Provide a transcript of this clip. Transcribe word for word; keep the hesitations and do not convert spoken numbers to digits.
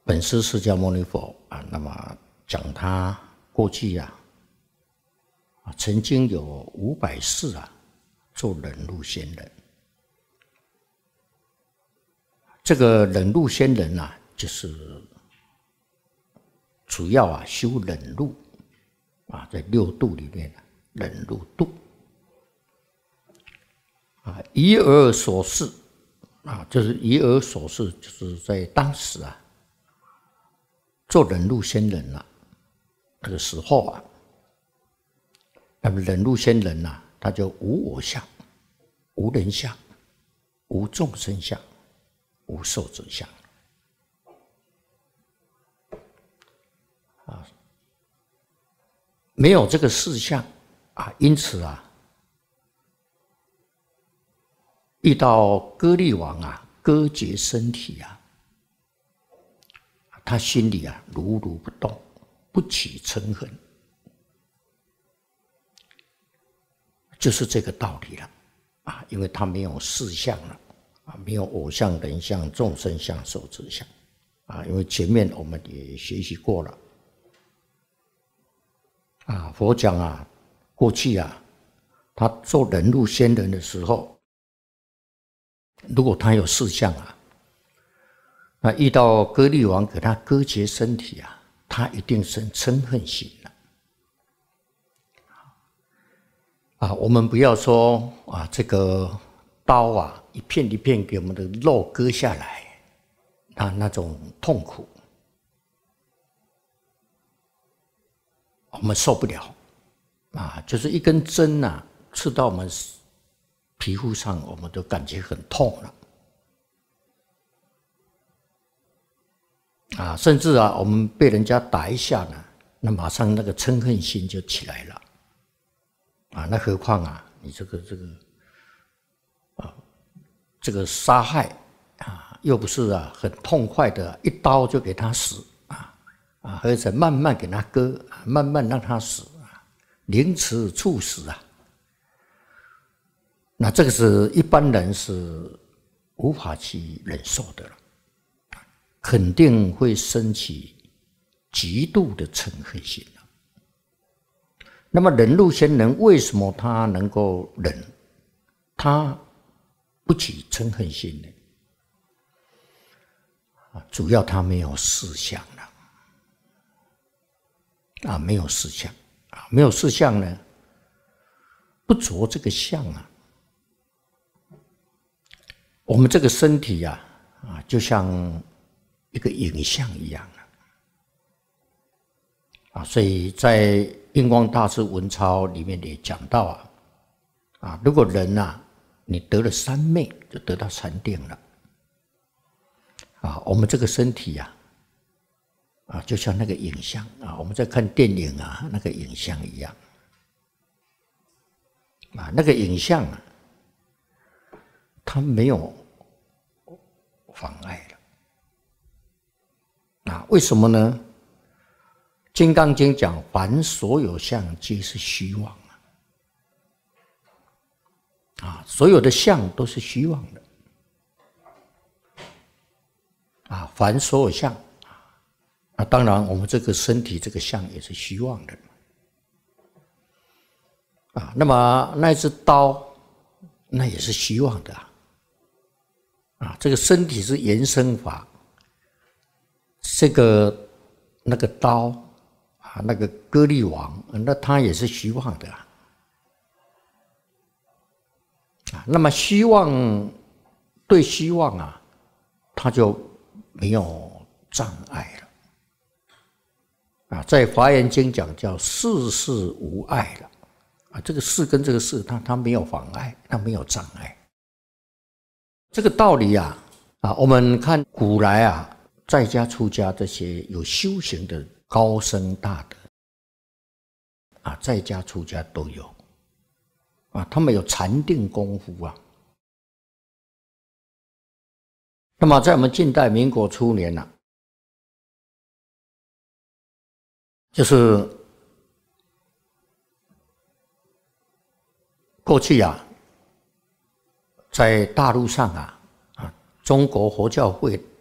本师释迦牟尼佛啊，那么讲他过去啊，啊曾经有五百世啊做忍辱仙人。这个忍辱仙人啊，就是主要啊修忍辱啊，在六度里面啊，忍辱度啊，以尔所示啊，就是以尔所示，就是在当时啊。做忍辱仙人啊，那个时候啊，那么忍辱仙人啊，他就无我相、无人相、无众生相、无寿者相啊，没有这个四相啊，因此啊，遇到歌利王啊，割截身体啊。他心里啊如如不动，不起嗔恨，就是这个道理了啊！因为他没有四相了啊，没有我相、人相、众生相、寿者相啊。因为前面我们也学习过了啊，佛讲啊，过去啊，他做忍辱仙人的时候，如果他有四相啊。那遇到歌利王给他割截身体啊，他一定生嗔恨心了。啊，我们不要说啊，这个刀啊，一片一片给我们的肉割下来，啊，那种痛苦，我们受不了。啊，就是一根针啊，刺到我们皮肤上，我们都感觉很痛了。啊，甚至啊，我们被人家打一下呢，那马上那个嗔恨心就起来了，啊，那何况啊，你这个这个，啊，这个杀害啊，又不是啊很痛快的，一刀就给他死啊啊，而且慢慢给他割，慢慢让他死啊，凌迟处死啊，那这个是一般人是无法去忍受的了。肯定会升起极度的嗔恨心。那么忍辱仙人为什么他能够忍，他不起嗔恨心呢？主要他没有四相了，啊，没有四相啊，没有四相呢，不着这个相啊。我们这个身体呀，啊，就像一个影像一样啊，所以在印光大师文钞里面也讲到啊，啊，如果人啊，你得了三昧，就得到禅定了，啊，我们这个身体呀，啊，就像那个影像啊，我们在看电影啊，那个影像一样，啊，那个影像啊，它没有妨碍了。啊，为什么呢？《金刚经》讲，凡所有相，皆是虚妄啊！啊，所有的相都是虚妄的啊！凡所有相啊，当然我们这个身体这个相也是虚妄的啊。那么那支刀，那也是虚妄的啊！啊，这个身体是延伸法。这个那个刀啊，那个歌利王，那他也是虚妄的啊。啊，那么虚妄对虚妄啊，他就没有障碍了。啊，在《华严经》讲叫事事无碍了。啊，这个事跟这个事，它它没有妨碍，它没有障碍。这个道理啊，啊，我们看古来啊。在家出家这些有修行的高僧大德啊，在家出家都有啊，他们有禅定功夫啊。那么在我们近代民国初年呢、啊，就是过去啊，在大陆上啊，啊，中国佛教会